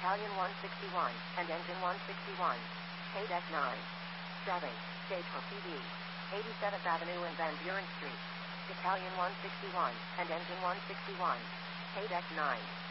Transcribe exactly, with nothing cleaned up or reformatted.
Battalion one sixty-one, and Engine one sixty-one. K D E C nine. seven. Stage for P D. eighty-seventh Avenue and Van Buren Street. Battalion one sixty-one, and Engine one sixty-one. K D E C nine.